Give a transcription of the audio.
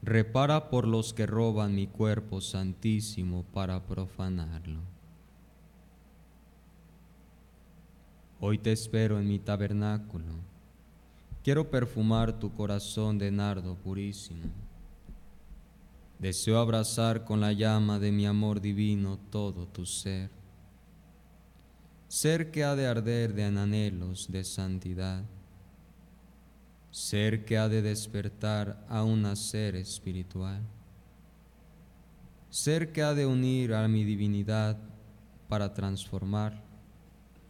repara por los que roban mi cuerpo santísimo para profanarlo. Hoy te espero en mi tabernáculo. Quiero perfumar tu corazón de nardo purísimo. Deseo abrazar con la llama de mi amor divino todo tu ser. Ser que ha de arder de anhelos de santidad. Ser que ha de despertar a un nacer espiritual. Ser que ha de unir a mi divinidad para transformarla.